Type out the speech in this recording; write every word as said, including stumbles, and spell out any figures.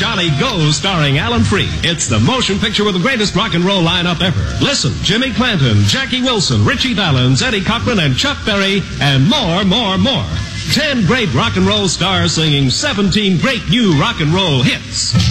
Jolly Go starring Alan Freed. It's the motion picture with the greatest rock and roll lineup ever. Listen, Jimmy Clanton, Jackie Wilson, Richie Valens, Eddie Cochran, and Chuck Berry, and more, more, more. Ten great rock and roll stars singing seventeen great new rock and roll hits.